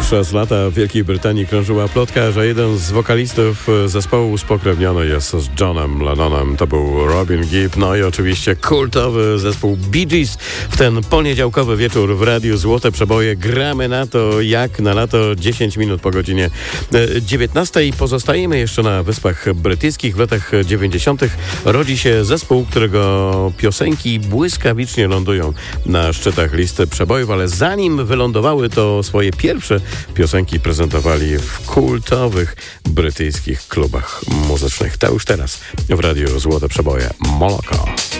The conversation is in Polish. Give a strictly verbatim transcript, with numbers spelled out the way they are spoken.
Przez lata w Wielkiej Brytanii krążyła plotka, że jeden z wokalistów zespołu spokrewniony jest z Johnem Lennonem. To był Robin Gibb, no i oczywiście kultowy zespół Bee Gees. W ten poniedziałkowy wieczór w Radiu Złote Przeboje gramy na to jak na lato, dziesięć minut po godzinie dziewiętnastej. Pozostajemy jeszcze na Wyspach Brytyjskich. W latach dziewięćdziesiątych rodzi się zespół, którego piosenki błyskawicznie lądują na szczytach listy przebojów, ale zanim wylądowały, to swoje pierwsze piosenki prezentowali w kultowych brytyjskich klubach muzycznych. To już teraz w Radiu Złote Przeboje Moloko.